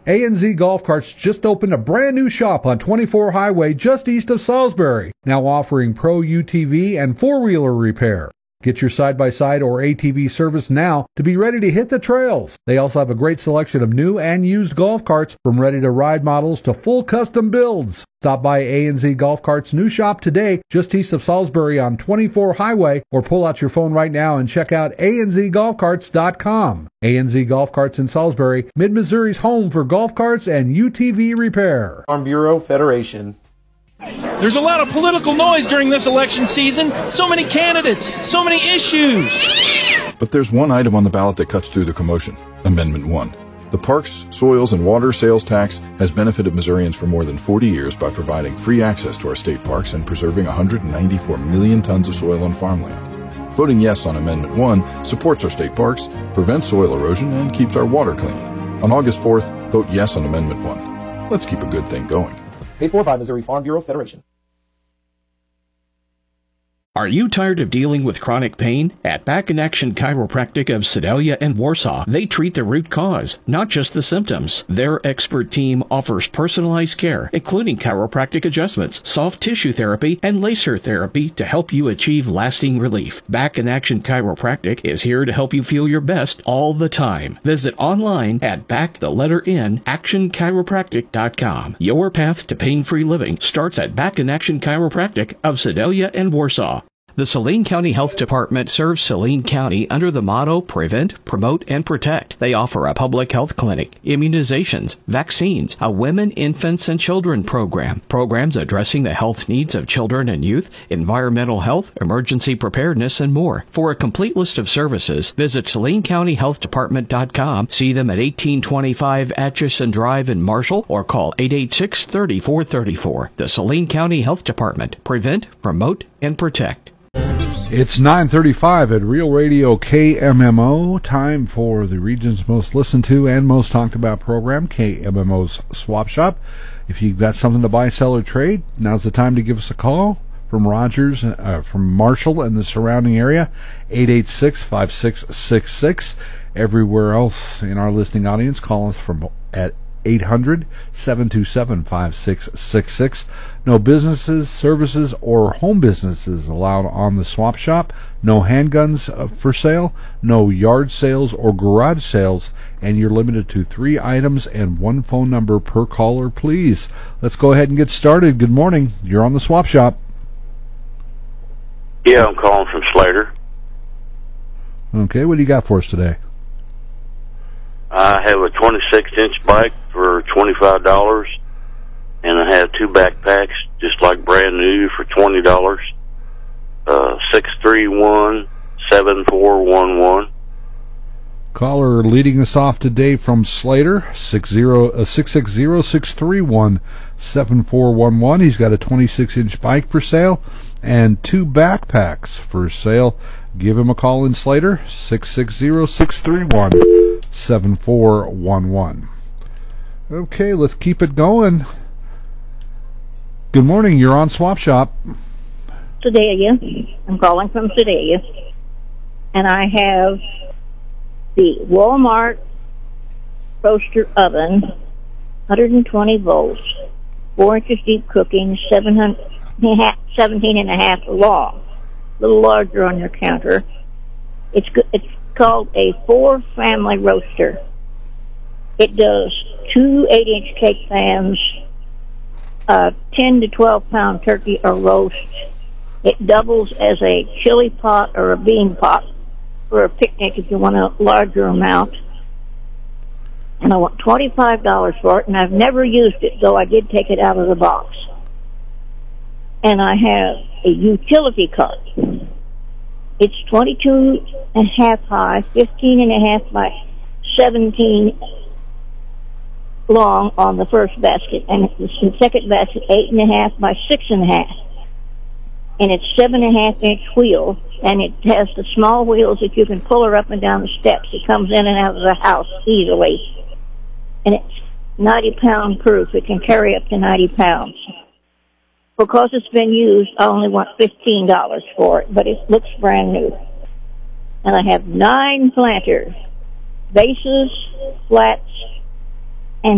A&Z Golf Carts just opened a brand new shop on 24 Highway just east of Salisbury, now offering Pro UTV and four-wheeler repair. Get your side-by-side or ATV service now to be ready to hit the trails. They also have a great selection of new and used golf carts, from ready-to-ride models to full custom builds. Stop by A&Z Golf Carts' new shop today, just east of Salisbury on 24 Highway, or pull out your phone right now and check out anzgolfcarts.com. A&Z Golf Carts in Salisbury, Mid-Missouri's home for golf carts and UTV repair. Farm Bureau Federation. There's a lot of political noise during this election season. So many candidates, so many issues. But there's one item on the ballot that cuts through the commotion, Amendment 1. The Parks, Soils, and Water Sales Tax has benefited Missourians for more than 40 years by providing free access to our state parks and preserving 194 million tons of soil and farmland. Voting yes on Amendment 1 supports our state parks, prevents soil erosion, and keeps our water clean. On August 4th, vote yes on Amendment 1. Let's keep a good thing going. Paid for by Missouri Farm Bureau Federation. Are you tired of dealing with chronic pain? At Back in Action Chiropractic of Sedalia and Warsaw, they treat the root cause, not just the symptoms. Their expert team offers personalized care, including chiropractic adjustments, soft tissue therapy, and laser therapy to help you achieve lasting relief. Back in Action Chiropractic is here to help you feel your best all the time. Visit online at actionchiropractic.com. Your path to pain-free living starts at Back in Action Chiropractic of Sedalia and Warsaw. The Saline County Health Department serves Saline County under the motto Prevent, Promote, and Protect. They offer a public health clinic, immunizations, vaccines, a women, infants, and children program, programs addressing the health needs of children and youth, environmental health, emergency preparedness, and more. For a complete list of services, visit SalineCountyHealthDepartment.com, see them at 1825 Atchison Drive in Marshall, or call 886-3434. The Saline County Health Department. Prevent, Promote, and Protect. It's 9:35 at Real Radio KMMO. Time for the region's most listened to and most talked about program, KMMO's Swap Shop. If you've got something to buy, sell, or trade, now's the time to give us a call. From Rogers, from Marshall and the surrounding area, 886-5666. Everywhere else in our listening audience, call us at 800-727-5666. No businesses, services, or home businesses allowed on the Swap Shop. No handguns for sale. No yard sales or garage sales. And you're limited to 3 items and 1 phone number per caller, please. Let's go ahead and get started. Good morning. You're on the Swap Shop. Yeah, I'm calling from Slater. Okay, what do you got for us today? I have a 26-inch bike for $25, and I have 2 backpacks, just like brand new, for $20. 631-7411. Caller leading us off today from Slater, 660-631-7411. He's got a 26-inch bike for sale and 2 backpacks for sale. Give him a call in Slater, 660-631-7411. Okay, let's keep it going. Good morning, you're on Swap Shop. Sedalia. I'm calling from Sedalia. And I have the Walmart roaster oven, 120 volts, 4 inches deep cooking, 17 and a half long. A little larger on your counter. It's called a 4-family roaster. It does 2 8-inch cake pans, 10 to 12 pound turkey or roast. It doubles as a chili pot or a bean pot for a picnic if you want a larger amount. And I want $25 for it, and I've never used it, though I did take it out of the box. And I have a utility cart. It's 22 and a half high, 15 and a half by 17 long on the first basket, and the second basket 8 and a half by 6 and a half. And it's 7.5 inch wheel, and it has the small wheels that you can pull her up and down the steps. It comes in and out of the house easily. And it's 90 pound proof. It can carry up to 90 pounds. Because it's been used, I only want $15 for it, but it looks brand new. And I have 9 planters, bases, flats,